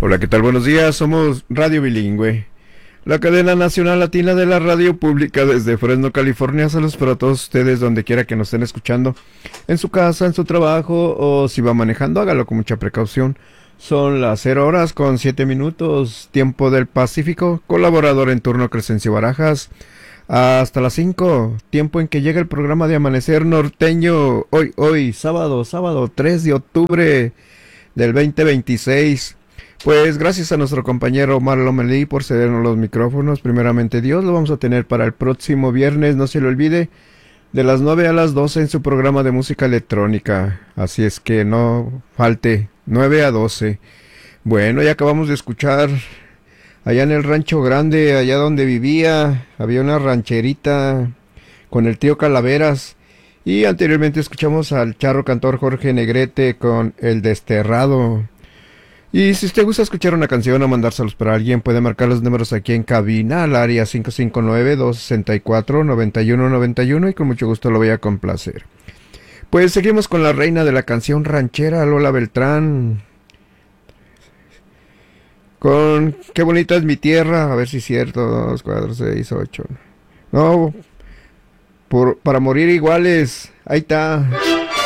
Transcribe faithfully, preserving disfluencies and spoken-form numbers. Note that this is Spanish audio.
Hola, ¿qué tal? Buenos días, somos Radio Bilingüe, la cadena nacional latina de la radio pública desde Fresno, California. Saludos para todos ustedes donde quiera que nos estén escuchando, en su casa, en su trabajo o si va manejando, hágalo con mucha precaución. Son las cero horas con siete minutos, tiempo del Pacífico, colaborador en turno Crescencio Barajas. Hasta las cinco, tiempo en que llega el programa de Amanecer Norteño, hoy, hoy, sábado, sábado tres de octubre del veinte veintiséis. Pues gracias a nuestro compañero Omar Lomelí por cedernos los micrófonos. Primeramente Dios, lo vamos a tener para el próximo viernes, no se lo olvide, de las nueve a las doce en su programa de música electrónica. Así es que no falte, nueve a doce. Bueno, ya acabamos de escuchar allá en el Rancho Grande, allá donde vivía, había una rancherita con el tío Calaveras. Y anteriormente escuchamos al charro cantor Jorge Negrete con El Desterrado. Y si usted gusta escuchar una canción o mandárselos para alguien, puede marcar los números aquí en cabina al área cinco cinco nueve, dos seis cuatro, nueve uno nueve uno y con mucho gusto lo voy a complacer. Pues seguimos con la reina de la canción ranchera, Lola Beltrán, con Qué bonita es mi tierra, a ver si es cierto, dos, cuatro, seis, ocho. No, por, para morir iguales, ahí está.